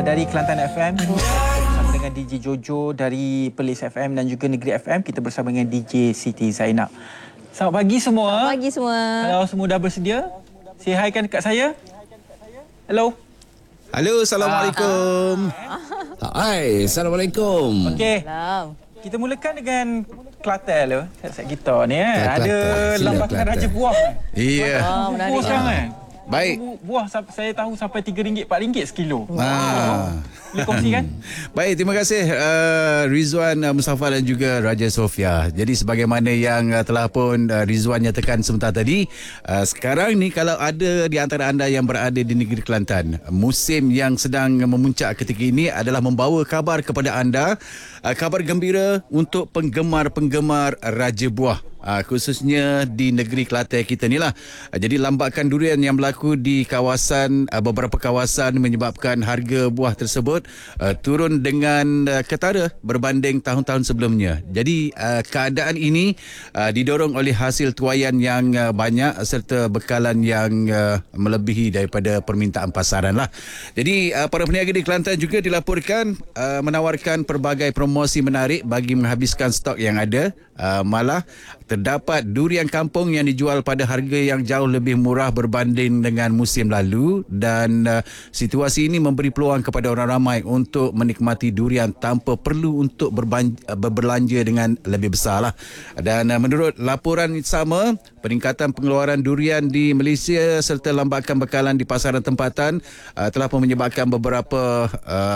dari Kelantan FM bersama dengan DJ Jojo dari Perlis FM dan juga Negeri FM. Kita bersama dengan DJ Siti Zainab. Selamat pagi semua. Selamat pagi semua. Kalau semua dah bersedia, say hi kan dekat saya. Hello. Halo, Assalamualaikum. Hai, Assalamualaikum. Okey. Salam. Kita mulakan dengan Kelantan dulu. Set gitar ni Kelantan. Ada Sila lambakan Kelantan. Raja Buah. Iya. menarik. Buah sekarang Baik. Buah saya tahu sampai RM3, RM4 sekilo. Boleh Hmm. kongsikan? Baik, terima kasih Rizwan Mustafa dan juga Raja Sofia. Jadi sebagaimana yang telah pun Rizwan nyatakan sebentar tadi, sekarang ni kalau ada di antara anda yang berada di negeri Kelantan, musim yang sedang memuncak ketika ini adalah membawa kabar kepada anda, kabar gembira untuk penggemar-penggemar Raja Buah. Khususnya di negeri Kelantan kita ni lah. Jadi lambakan durian yang berlaku di kawasan, beberapa kawasan menyebabkan harga buah tersebut turun dengan ketara berbanding tahun-tahun sebelumnya. Jadi keadaan ini didorong oleh hasil tuaian yang banyak serta bekalan yang melebihi daripada permintaan pasaran lah. Jadi para peniaga di Kelantan juga dilaporkan menawarkan pelbagai promosi menarik bagi menghabiskan stok yang ada. Malah terdapat durian kampung yang dijual pada harga yang jauh lebih murah berbanding dengan musim lalu, dan situasi ini memberi peluang kepada orang ramai untuk menikmati durian tanpa perlu untuk berbelanja dengan lebih besar lah. Dan menurut laporan sama, peningkatan pengeluaran durian di Malaysia serta lambakan bekalan di pasaran tempatan telah pun menyebabkan beberapa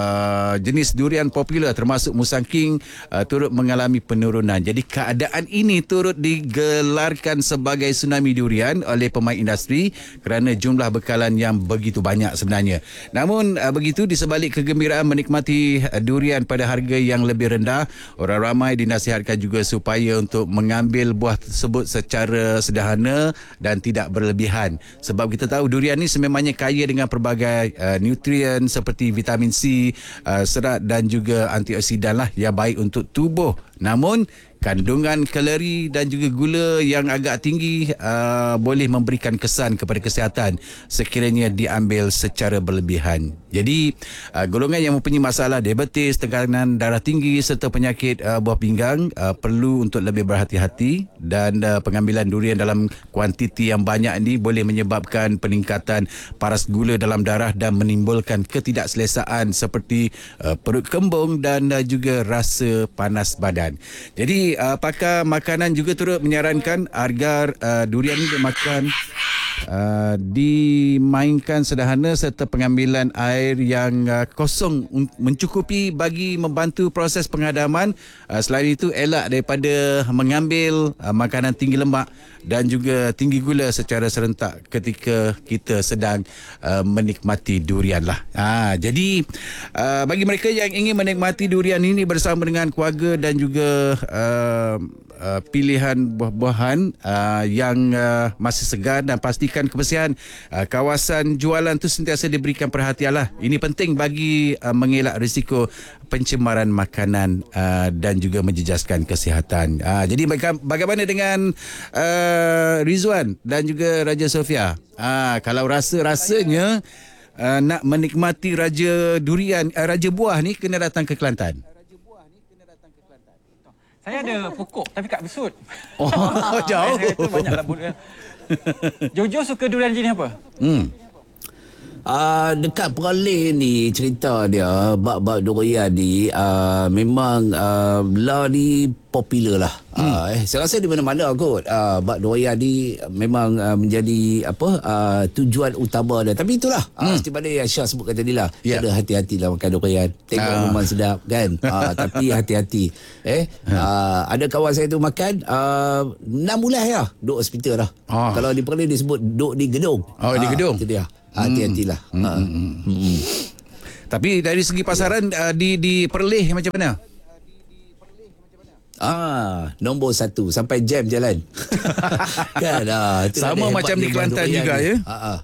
jenis durian popular termasuk Musang King turut mengalami penurunan. Jadi keadaan ini turut digelarkan sebagai tsunami durian oleh pemain industri kerana jumlah bekalan yang begitu banyak sebenarnya. Namun begitu, di sebalik kegembiraan menikmati durian pada harga yang lebih rendah, orang ramai dinasihatkan juga supaya untuk mengambil buah tersebut secara sederhana dan tidak berlebihan. Sebab kita tahu durian ni sememangnya kaya dengan pelbagai nutrien seperti vitamin C, serat dan juga antioksidan lah yang baik untuk tubuh. Namun kandungan kalori dan juga gula yang agak tinggi boleh memberikan kesan kepada kesihatan sekiranya diambil secara berlebihan. Jadi golongan yang mempunyai masalah diabetes, tekanan darah tinggi serta penyakit buah pinggang perlu untuk lebih berhati-hati, dan pengambilan durian dalam kuantiti yang banyak ini boleh menyebabkan peningkatan paras gula dalam darah dan menimbulkan ketidakselesaan seperti perut kembung dan juga rasa panas badan. Jadi pakar makanan juga turut menyarankan agar durian ini dimakan dimainkan sederhana serta pengambilan air yang kosong mencukupi bagi membantu proses penghadaman. Selain itu, elak daripada mengambil makanan tinggi lemak dan juga tinggi gula secara serentak ketika kita sedang menikmati durian lah. Jadi bagi mereka yang ingin menikmati durian ini bersama dengan keluarga dan juga pilihan buah-buahan yang masih segar, dan pastikan kebersihan kawasan jualan tu sentiasa diberikan perhatian lah. Ini penting bagi mengelak risiko pencemaran makanan dan juga menjejaskan kesihatan. Jadi bagaimana dengan Rizwan dan juga Raja Sofia? Kalau rasanya nak menikmati Raja Durian, Raja Buah ni kena datang ke Kelantan. Saya ada pokok tapi kat Besut. Oh, jauh. Saya tu banyaklah boleh. Jojo suka durian jenis apa? Dekat Perlis ni cerita dia bab durian ni memang lah ni popular lah. Saya rasa di mana-mana kot bab durian ni memang menjadi tujuan utama dia. Tapi itulah seperti mana yang Syah sebutkan tadi lah, ada hati-hati lah makan durian. Tengok memang sedap kan. Tapi hati-hati. Ada kawan saya tu makan 6 bulan ya duduk hospital dah. Kalau di Perlis disebut duduk di gedung. Di gedung. Itu dia. Hati-hatilah. Tapi dari segi pasaran di Perlis macam mana? Nombor 1 sampai jam jalan. Kan sama macam di Kelantan juga ya.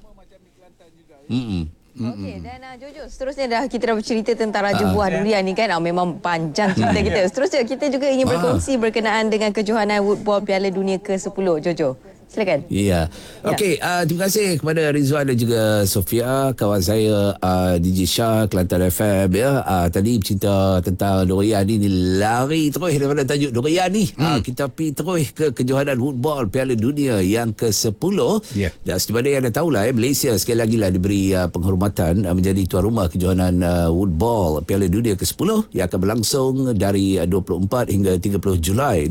Okey, dan Jojo, seterusnya kita dah bercerita tentang Raja Buah Durian ni kan. Memang panjang cerita kita. Seterusnya kita juga ingin berkongsi berkenaan dengan kejohanan Woodball Piala Dunia ke-10, Jojo. Silakan. Ya. Okey, terima kasih kepada Rizwan dan juga Sofia, kawan saya DJ Shah Kelantan FM ya. Tadi bercerita tentang Dorian ni lari terus daripada tajuk Dorian ni. Kita pergi terus ke kejohanan football Piala Dunia yang ke-10. Ya. Dan seperti mana yang anda tahulah Malaysia sekali lagi lah diberi penghormatan menjadi tuan rumah kejohanan football Piala Dunia ke-10 yang akan berlangsung dari 24 hingga 30 Julai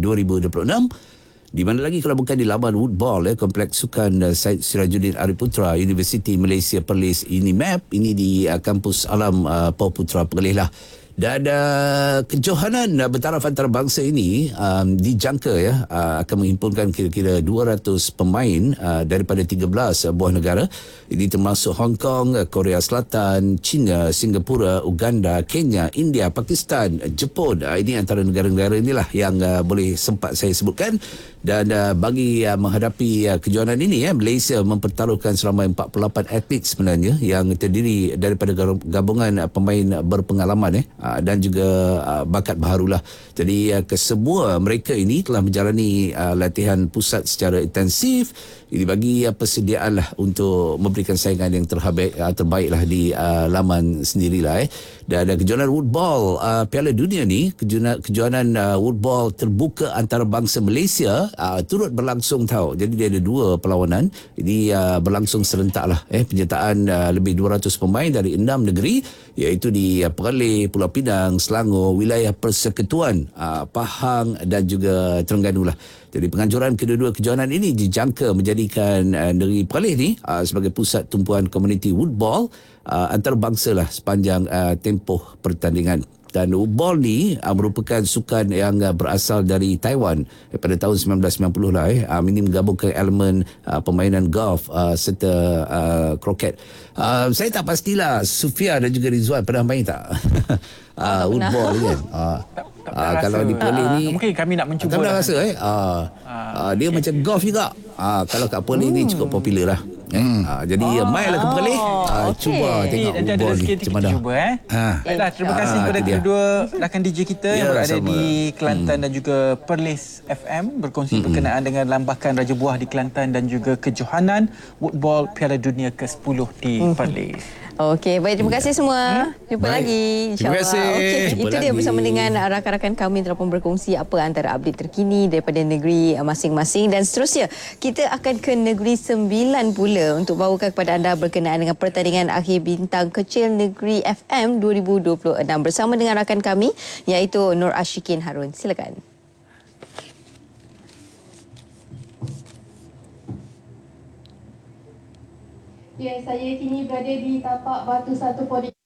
2026. Di mana lagi kalau bukan di laman Woodball Kompleks Sukan Syed Sirajuddin Arif Putra Universiti Malaysia Perlis UNIMAP. Ini di kampus Alam Pau Putra Perlis lah. Dan kejohanan bertaraf antarabangsa ini dijangka akan menghimpunkan kira-kira 200 pemain daripada 13 buah negara. Ini termasuk Hong Kong, Korea Selatan, China, Singapura, Uganda, Kenya, India, Pakistan, Jepun. Ini antara negara-negara inilah yang boleh sempat saya sebutkan. Dan bagi menghadapi kejohanan ini Malaysia mempertaruhkan seramai 48 atlet sebenarnya yang terdiri daripada gabungan pemain berpengalaman dan juga bakat baharulah. Jadi kesemua mereka ini telah menjalani latihan pusat secara intensif. Ini bagi persediaan lah untuk memberikan saingan yang terbaiklah di laman sendirilah. Dan kejohanan woodball Piala Dunia ni, kejohanan woodball terbuka antarabangsa Malaysia turut berlangsung tahu. Jadi dia ada dua perlawanan. Ini berlangsung serentak lah. Penyertaan lebih 200 pemain dari 6 negeri, iaitu di Perlis, Pulau Pinang, Selangor, wilayah Persekutuan Pahang dan juga Terengganu lah. Jadi penganjuran kedua-dua kejohanan ini dijangka menjadikan negeri Perlis ni sebagai pusat tumpuan komuniti woodball antarabangsa lah sepanjang tempoh pertandingan. Dan woodball ni merupakan sukan yang berasal dari Taiwan pada tahun 1990 lah. Ini menggabungkan elemen permainan golf serta kroket. Saya tak pastilah Sufia dan juga Rizwan pernah main tak? Woodball kan? Kalau di Perlis ni mungkin kami nak mencuba. tak pernah rasa dia macam golf juga. Kalau kat Perlis ni cukup popular lah. Jadi mainlah ke Perlis. Cuba tengok Nanti ada woodball ni rezeki macam kita mana. cuba Baiklah, terima kasih kepada itu dia. kedua rakan DJ kita yang Ya, berada sama. di Kelantan dan juga Perlis FM berkongsi berkenaan dengan lambakan Raja Buah di Kelantan dan juga kejohanan woodball Piala Dunia ke-10 di Perlis. Okey, baik, terima kasih semua. Jumpa Baik. lagi Terima insya-Allah. kasih. Okey, Jumpa itu dia lagi. bersama dengan rakan-rakan kami telah pun berkongsi apa antara update terkini daripada negeri masing-masing dan seterusnya. Kita akan ke negeri Sembilan pula untuk bawakan kepada anda berkenaan dengan pertandingan akhir bintang kecil Negeri FM 2026 bersama dengan rakan kami iaitu Nur Ashikin Harun. Silakan. Ya, saya kini berada di tapak batu satu podi.